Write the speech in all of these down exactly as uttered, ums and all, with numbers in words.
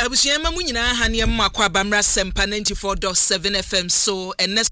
Abusiema mu nyina ha ne mu akwa bamra sempa ninety-four point seven F M so ene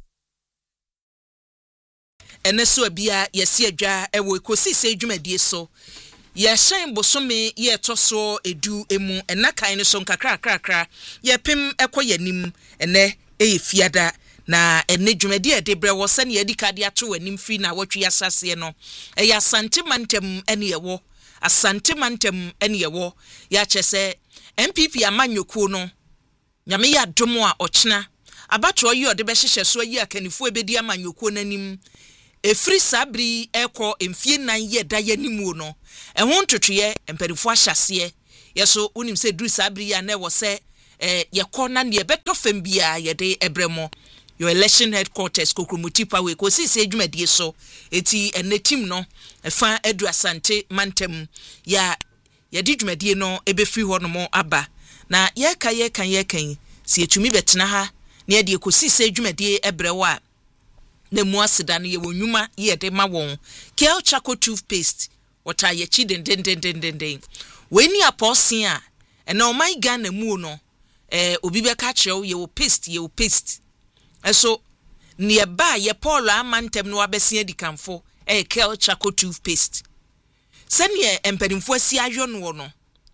ene so abia yesi adwa ewo ekosi se dwumadie so ye hyen bosome ye toso edu emu enakan ne so nkakra krakra ye pem ekoyanim ene eye fiada na ene dwumadie e debre wo se ne yedikade ato anim fi na wotwe asase no eya asante mantem ene yewo asante mantem ene yewo ya chese M P P amanyokuo no nyame ya domo a ochena abatro yi ode be hyehye so yi akanifu ebedi amanyokuo nanim efri sabri ekọ emfie nan ye da yanimu no ehun totwe emperifu ahyase yeso unim se dru sabri ya na wo se eh yekọ na ne beto fam bia ye de ebremo your election headquarters Kokromoti Power ko si se dwumadie so eti ene team no efa edu asante mantem ya ye di dwumadie no ebefri ho no mo aba na ye ka ye kan ye kan si etumi betena ha na ye de ekosi se dwumadie ebrewo a na mu aseda no ye wonwuma ye de ma won Kel Chaco toothpaste wota ye chi den den den den den we ni aposin a ena o my Ghana mu no eh obi be ka kire ye wo paste ye wo paste eso ne ba ye Paul amantem no abesia dikamfo eh Kel Chaco toothpaste sene empadimfo asi ahwo no no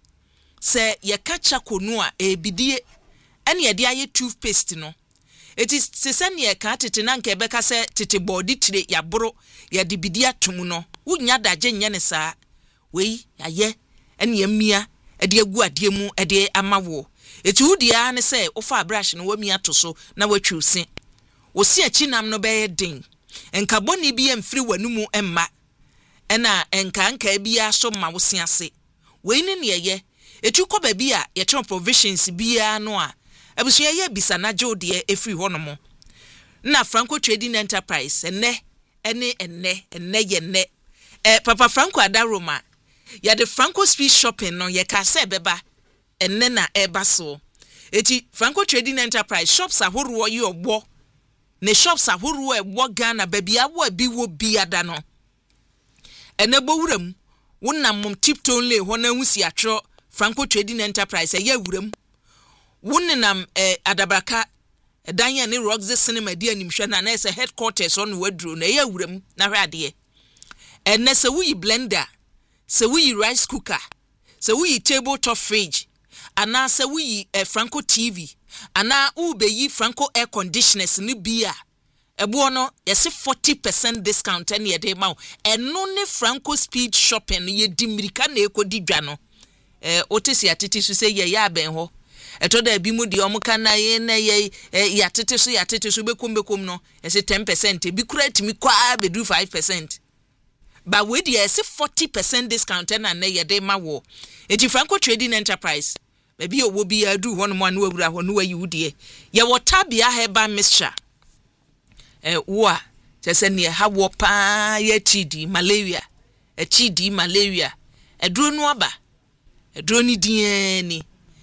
se ye ka Chaco no a ebidie ene ye de aye toothpaste no eti se sene ye ka tete na nka ebeka se tete body tire ya boro ye de bidie atum no wunya daje nya ne saa wei aye ene ye mia ede agu ade mu ede amawo eti wudia ne se ofa brush no wami atoso na watwusi wo si achinam no be den enka boni bi emfiri wanumu emma ena enka nka bia so ma wo si ase we ni ne ye etu ko ba bia ye tron provisions bia no a abusua ye bisa na jode efiri honomo na Franco Trading Enterprise enne ene enne enne ye ne eh Papa Franco Adaroma ya de Franco Speed Shopping no ye ka se beba enne na eba so eti Franco Trading Enterprise shops ahoro ye ogbo ne shops ahoro e wo Ghana ba bia wo bi wo bia da no ene bowuram wonam mom tipton le ho na husi atro Franco Trading Enterprise e ya wuram wonnam eh, adabraka danya ne Roxy Cinema dia nimhwe na na se headquarters on wadru na ya wuram na hwade ene se wuyi blender se wuyi rice cooker se wuyi tabletop fridge ana se wuyi eh, Franco T V ana ubeyi Franco air conditioners ni bia ebo no yesi forty percent discount ene ye de ma eno ne Franco Speed Shopping ye dimirika na ekodi dwa no eh otesi atiti so se ye ya ben ho eto da bi mu de omuka na ye na ye ya tete so ya tete so bekom bekom no yesi ten percent bi kura timi kwa be do five percent ba we de yesi forty percent discount na na ye de ma wo eti Franco Trading Enterprise baby owo bi adu ho no mo anu awura ho no wayi wudie ye wotabia heba mixture eh wa chese ne ha wo pa ya chidi malaria e chidi malaria eduro no aba eduro ni dieni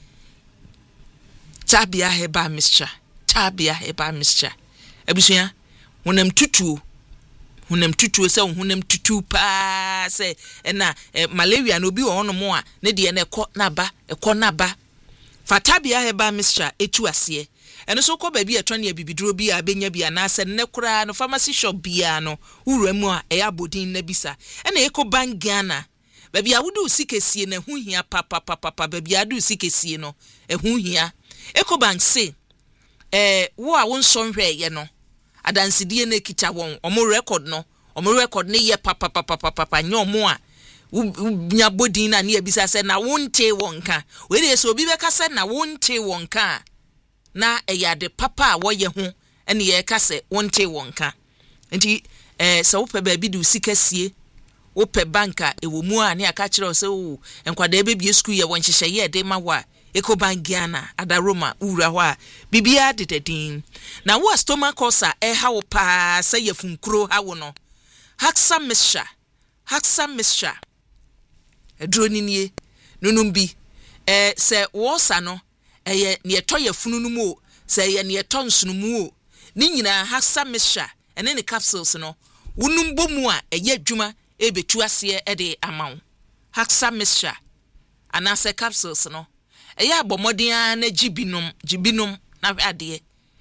tabia heba mixture tabia heba mixture abusua honam tutu honam tutu se honam tutu pa se na eh, malaria no bi ho no mo a ne de na ekọ na ba ekọ na ba fatabia heba mixture etu ase eno so ko ba bi etwane abibiduro bi abenya bi anase ne kura no pharmacy shop bia no wuramu a eya bodin na bisa ena eko ban Ghana ba bia wudu sikesie na hu hia papa papa papa ba bia du sikesie no ehu hia eko ban se eh wo a wonso hwe ye no adansidie na kita won omo record no omo record ne ye papa papa papa nyomo a nya bodin na ne bisa se na wonte wonka we dey so obi be ka se na wonte wonka na eya de papa wo ye ho ene ye ka se wonte wonka nti eh se wo pe ba bi du sikasie wo pe banka ewo mu a ne aka kire o se wo enkwada ebe bi school ye won hyehye ye de ma wa eko bangiana adaroma ura ho a bibia dededin na wo stomach ulcer e ha wo pa se ye funkuro ha wo no haksa mixture haksa mixture edroni nie nunum bi eh se wo sa no eye ne eto ye fununu mu se ye ne eto nsunu mu ni nyina haksa mixture ene ne capsules no wunum bomu a eye adwuma e betu ase e de amawo haksa mixture anase capsules no eya abomodia na gibinom gibinom na ade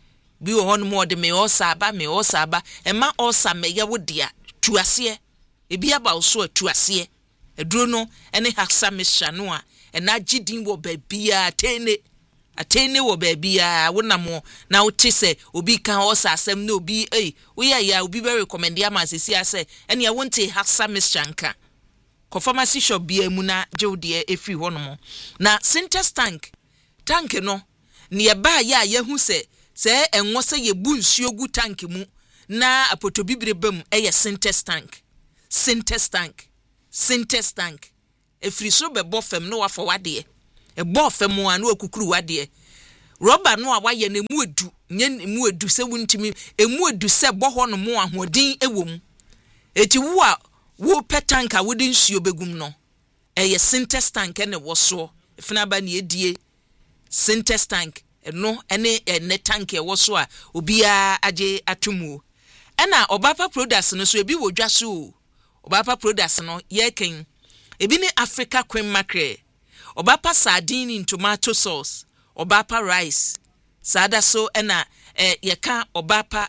bi wo hon mo de me osaba me osaba e ma osa me ye wodia tuase e bi aba so tuase eduro no ene haksa mesha no a e na gidin wo babia atene atene wo babia wonamo na wote se obi kan osa asem na obi eh wo ya ya obi be recommend ya ma sesi ase ene ya wonte haksa mesha nka ko pharmacy shop bia mu na jewde efi hono na Sintex tank tank no ne ye ba ya ya hu se se enwo se ye bu nsuo gu tank mu na apotobibire bam eye Sintex tank Sintex tank Sintex tank efiri so be bo fam no wafo wade e bo fam a no akukuru wade rubber no a waye na mu edu nye mu edu se wuntimi emu edu se bo ho no mu ahodin ewom eti wo a wo petanka wodi nsuo begum no eye Sintex tank ne wo so efina ba ne edie Sintex tank no ene ene tank e wo so a obia age atumu ena Obapa products no so ebi wo dwa so Obapa products no yeken ebi ne Africa cream mackerel Obapa sardine in tomato sauce Obapa rice sada so ena eh, yeka Obapa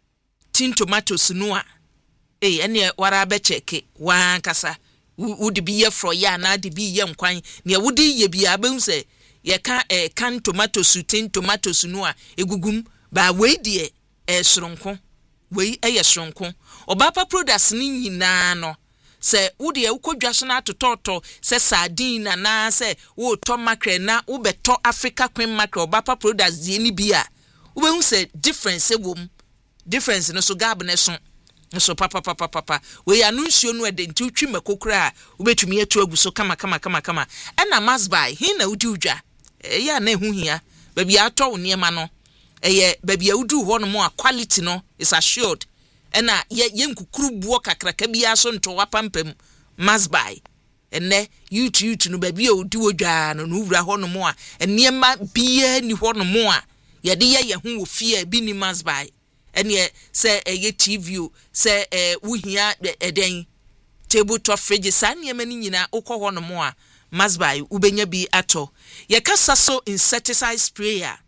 tin tomatoes no a eh ene wara be cheke wan kasa wudi bi ye fro ya na de bi ye nkwan ne wudi ye bi abem se yeka eh, can tomatoes tin tomatoes no a egugum ba we de eh, soronko we eye soronko Obapa products ni nyina no se wode e ukodwa so na tototo se sardine na na se wo to mackerel na wo beto Africa cream mackerel Obapa products die ni bia wo be hu se difference e wom difference no so gab ne so so papa papa papa we anu nsuo no ede nti utwi makokura wo betumi atu agu so kama kama kama kama ena masbai hin na udi udwa e ya na ehu hia ba bia ato wo niema no eye ba bia udu ho no mo a quality no is assured ena ye yenkukuru buo kakraka bia so nto wapampam masbai enne yutu yutu no ba bia odi wodwa no no wura ho no mo a eniema bia ni ho no mo a ye de ye ye hu wo fie bi ni masbai ene se eye T V se eh wuhia eden table top fridge san niema ni nyina ukọ ho no mo a masbai ubenya bi ato ye kasa so insecticide sprayer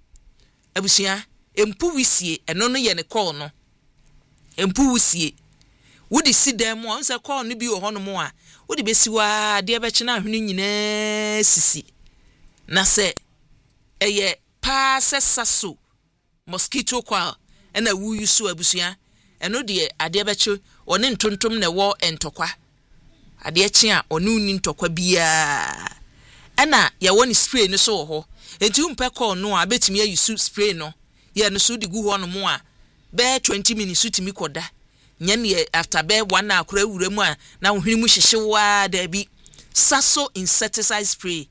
abusia empu wisie eno no ye ne call no empu wisie wodi sidem mo nse call no bi wo ho no mo a wodi besiwa de be chena ahwene nyina sisi na se eye pa se saso mosquito kwa ena wu yusu abusia eno de ade beche one ntontom na wo entokwa ade chi a one uni ntokwa bia ena ye woni spray no so ho enti umpe call no a betimi ayusu spray no ye no so di gu ho no mo a be twenty minutes utimi koda nya ne after be one akura wura mu a na hwini mu hyehyewa da bi saso insecticide spray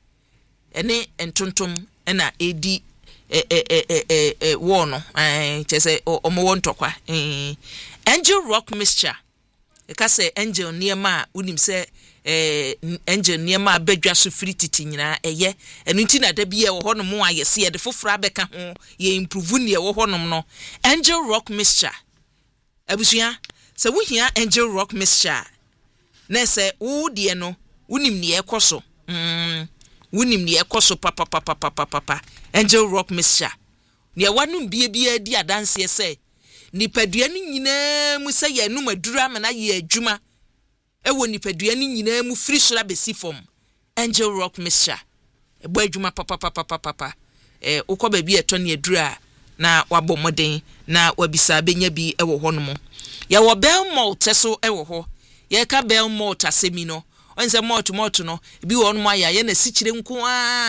ene ntontom ena edi eh eh eh eh eh wo no eh chese omo wo ntokwa eh Angel Rock mixture e ka se angel niema unim se eh angel niema badwa so free titi nyina eye enu nti na da bia wo hono mo ayese ye de fofora beka ho ye improve ne wo hono no Angel Rock mixture abusia se wo hia Angel Rock mixture na se wo de no unim ne ekoso mm wunim ne ekoso papa papa papa papa Angel Rock mixture ne wanum bie bie di adanse se nipadua ni nyina mu se ye num adura ma na ye adwuma ewo nipadua ni nyina mu free sura besi form Angel Rock mixture ebo adwuma papa papa papa eh ukoba bi eto ne adura na wabɔ moden na wabisa benya bi ewo ho no mo ya wo bel malt so ewo ho ye ka bel malt asemi no onse malt malt no bi wo no aya ye na sikyire nko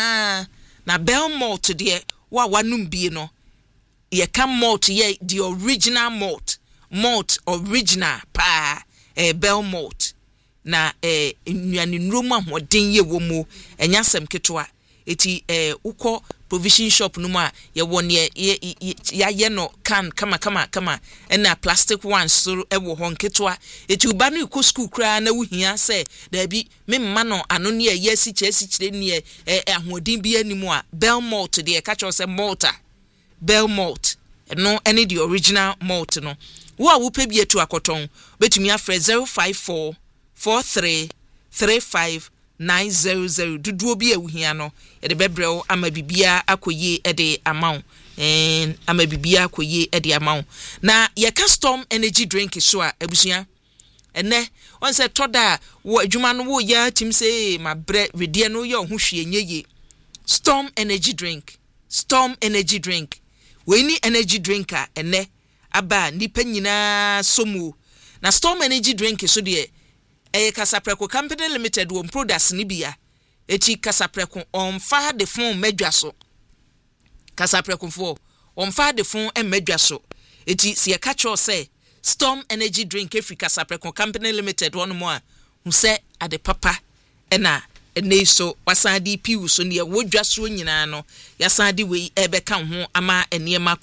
a na bel malt de wa wanum bi no ye ka malt ye the original malt malt original pa eh bel malt na eh nnuane nroma hoden ye wo mu enyasem ketwa eti eh ukọ provision shop no ma ye wone ya ye no can kama kama kama na plastic ones so e wo hon ketwa eti uba no ko school kra na wuhia se da bi me mma no ano ne ye si che si kire ne eh ahodin bi animu a bel malt de ka cho se malta bel malt no any the original malt no wo a wo pe bi etu akoton betumi afre zero five four four three three five nine zero zero duduo bi awuhia no ye de bebrɛw ama bibia akoye e de amount en ama bibia akoye e de amount na ye custom energy drink so a abusua ene on se toda wo adwuma no wo ya tim se ma bre redie no ye ho hwe nyeye Storm energy drink Storm energy drink we ni energy drinker ene aba nipa nyina somu na Storm energy drink so de eh Kasapreko Company Limited won products ni bia eti Kasapreko on fa de fon medwa so Kasapreko fo on fa de fon e medwa so eti se ka cho say Storm energy drink efi Kasapreko Company Limited won mo a hu se ade papa ena ene so wasadi piu so ne wodwa so nyina no yasadi we ebe ka ho ama eniema